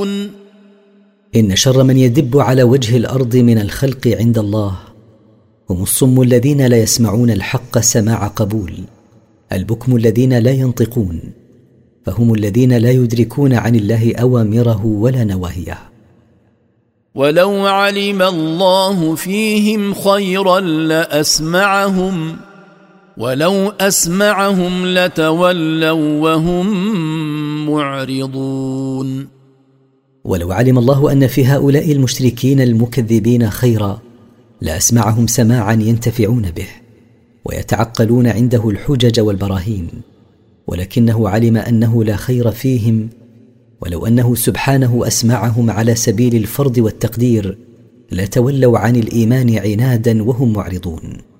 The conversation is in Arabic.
إن شر من يدب على وجه الأرض من الخلق عند الله هم الصم الذين لا يسمعون الحق سماع قبول، البكم الذين لا ينطقون، فهم الذين لا يدركون عن الله أوامره ولا نواهيه. ولو علم الله فيهم خيرا لأسمعهم، ولو أسمعهم لتولوا وهم معرضون. ولو علم الله أن في هؤلاء المشركين المكذبين خيرا لأسمعهم سماعا ينتفعون به ويتعقلون عنده الحجج والبراهين، ولكنه علم أنه لا خير فيهم، ولو أنه سبحانه أسمعهم على سبيل الفرض والتقدير لتولوا عن الإيمان عنادا وهم معرضون.